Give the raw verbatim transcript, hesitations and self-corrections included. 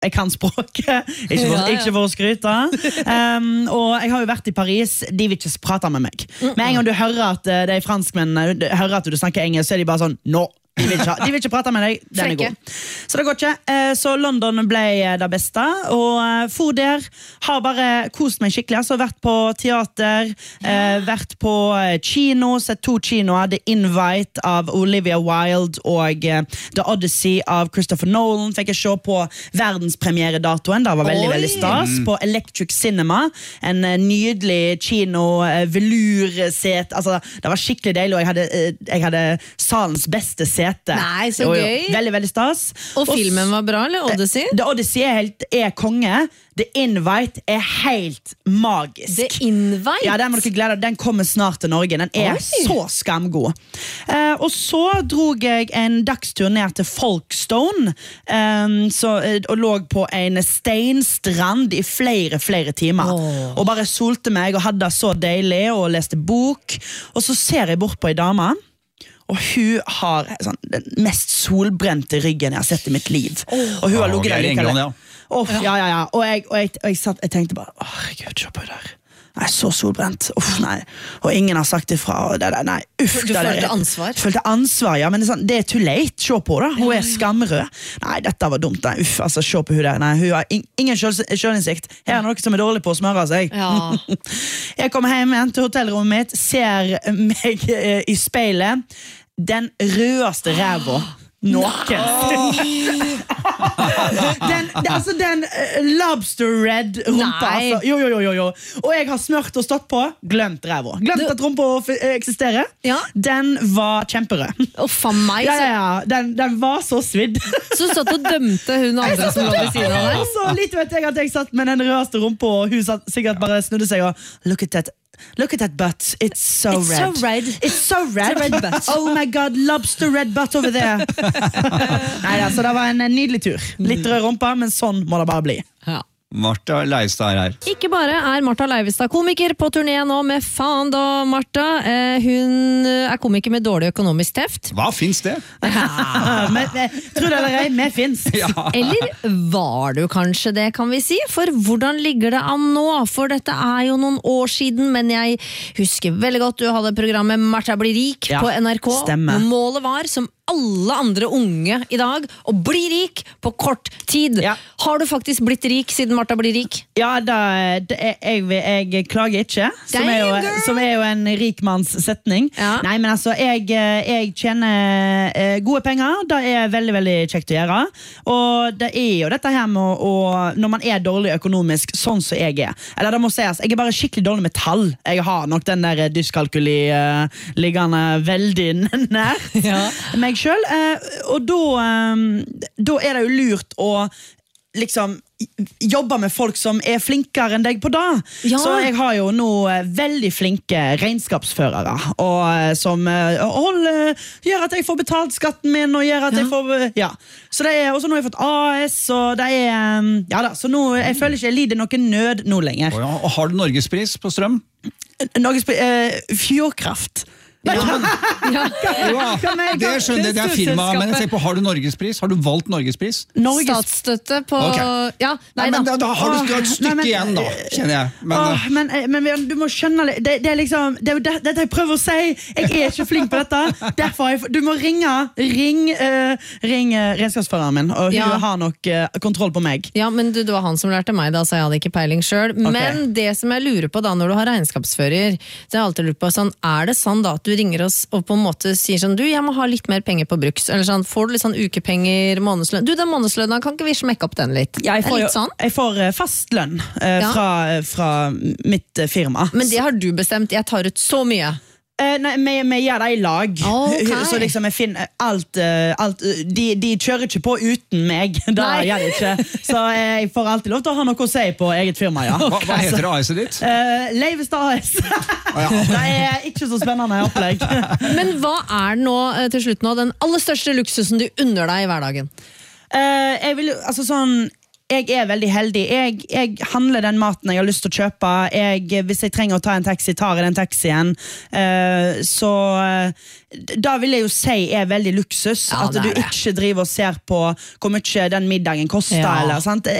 jeg kan språket, ikke for, Ja, ja. ikke for å skryte. Um, og jeg har jo vært i Paris, de vil ikke prate med meg. Med en gang du hører at uh, det er franskmenn, hører at du snakker engelsk, så er de bare sånn, nå. De vil, ikke, de vil ikke prate med deg, den er god. Så det går ikke. Eh, Så London ble det beste, og eh, for der har bare kost meg skikkelig. Altså vært på teater, eh, vært på eh, kino, sett to kinoer, The Invite av Olivia Wilde og eh, The Odyssey av Christopher Nolan. Fikk jeg se på verdenspremieredatoen, det var veldig, Oi. veldig stas, på Electric Cinema. En eh, nydelig kino, eh, velurset, altså det var skikkelig deilig, og jeg hadde, eh, jeg hadde salens beste sete. Nei, så Jo, jo. gøy. Veldig, veldig stas. Og filmen var bra, eller Odyssey? The Odyssey er, helt, er konge. The Invite er helt magisk. The Invite? Ja, den må dere glede dere. Den kommer snart til Norge. Den er Oi. så skamgod. Eh, og så drog jeg en dagstur ned til Folkestone, eh, så, eh, og lå på en steinstrand i flere, flere timer. Åh. Og bare solte meg og hadde det så deilig og leste bok. Og så ser jeg bort på en dame, og hun har sånn, den mest solbrente ryggen jeg har sett i mitt liv. Og hun har Ja, ligget vi er der i like England, lenge. Åh, ja, ja, ja. Og jeg, og jeg, og jeg, satt, jeg tenkte bare, åh, herregud, se på det der. Nei, så solbrent. Uff, nei. Og ingen har sagt ifra. Og det, der, nei, uff, Du det der- følte ansvar? Følte ansvar, ja. Men det er, sånn, det er too late. Se på det. Hun er skamrød. Nei, dette var dumt. Nei, uff, altså, se på hun der. Nei, hun har in ingen selv, selvinnsikt. Her er noe som er dårlig på å smøre seg. Ja. Jeg kommer hjem igjen til hotellrommet mitt, ser meg eh, i speilet. Den rødeste ræva noen. den, det, altså den uh, lobster red rumpa. Nei. Altså. Jo, jo, jo, jo. Og jeg har smørt og stått på. Glemt ræva. Glemt Du- at rumpa f- eksisterer. Ja. Den var kjemperød. Å, faen meg. Ja, ja, ja. Den, den var så svidd. Så du satt og dømte hun andre som lå ved siden av deg? Så lite vet jeg at jeg satt med den rødeste rumpa, og hun satt, sikkert bare snudde seg og look at that. Look at that butt. It's so It's red. so red. It's so red. It's a red butt. Oh my god, lobster red butt over there. Nei, altså, det var en nydelig tur. Litt rød rumpa, men sånn må det bare bli. Ja. Martha Leivstad er her. Ikke bare er Martha Leivestad komiker på turné nå med faen da, Martha. Eh, hun er komiker med dårlig økonomisk teft. Hva finnes det? Men eh, tro det eller ei, vi finnes. Ja. Eller var du kanskje det, kan vi si? For hvordan ligger det an nå? For dette er jo noen år siden, men jeg husker veldig godt du hadde programmet Martha blir rik Ja, på N R K. stemmer. Målet var, som alle andre unge i dag, å bli rik på kort tid. Ja. Har du faktisk blitt rik siden Martha blir rik? Ja, da, det er, jeg, jeg klager ikke, som er, jo, Damn, girl! som er jo en rikmanns setning. Ja. Nei, men altså, jeg, jeg tjener eh, gode penger, det er veldig, veldig kjekt å gjøre. Og det er jo dette her med å, å- når man er dårlig økonomisk, sånn som jeg er. Eller det må sies, jeg er bare skikkelig dårlig med tall. Jeg har nok den der dyskalkuli eh, liggende veldig nær Ja. meg selv. Eh, og da, eh, da er det jo lurt å liksom jobbe med folk som er flinkere enn deg på det. Ja. Så jeg har jo nå eh, veldig flinke regnskapsførere, og eh, som eh, holder, gjør at jeg får betalt skatten min, og gjør at Ja. jeg får, eh, ja. Så det er, og så nå har jeg fått A S, og det er, eh, ja da, så nå, jeg føler ikke jeg lider noen nød nå lenger. Å ja, og har du norgespris på strøm? Norges, eh, Fjordkraft. Ja. Ja, Kan jeg- det skjønner jeg, det er firma, men jeg ser på, har du norgespris? Har du valgt norgespris? Norges Statsstøtte på Ok. Ja, nei Nei, men da. da, da har du et Nei, stykke men- igjen da, kjenner jeg. Men, Åh, men, eh, men vi- du må skjønne litt, det, det er liksom det er jo det, dette jeg prøver å si. Jeg er ikke flink på dette. Derfor har jeg, du må ringe Ring, eh, ring eh, regnskapsføreren min, og hun Ja. har nok eh, kontroll på meg. Ja, men du, det var han som lærte meg da, så jeg hadde ikke peiling selv. Men det som jeg lurer på da, når du har regnskapsfører, det har jeg alltid lurt på, sånn, er det sånn da at du ringer oss og på en måte sier sånn, du, jeg må ha litt mer penger på bruks, eller sånn, får du litt sånn ukepenger, månedslønn, du, den månedslønna, kan ikke vi smekke opp den litt? Ja, jeg, det får, er jo- litt sånn. jeg får eh, fast lønn eh, Ja. fra, fra mitt eh, firma. Men det har du bestemt, jeg tar ut så mye. Eh, nei, vi, vi gjør det i lag. Ok. Så liksom jeg finner alt, eh, alt eh, de, de kjører ikke på uten meg. Da Nei. gjør de ikke. Så eh, jeg får alltid lov til å ha noe å si på eget firma, ja. hva, hva heter A S-et ditt? Uh, Leivestad A S. Det er ikke så spennende opplegg. Men hva er nå, eh, til slutt nå, den aller største luksusen du unner deg i hverdagen? Eh, jeg vil jo, altså sånn jeg er veldig heldig. Jeg, jeg handler den maten jeg har lyst til å kjøpe. Jeg, hvis jeg trenger å ta en taxi, tar jeg den taxien. Uh, så uh, da vil jeg jo si er veldig luksus. Ja, at du ikke driver og ser på hvor mye den middagen koster. Ja. Eller, sant?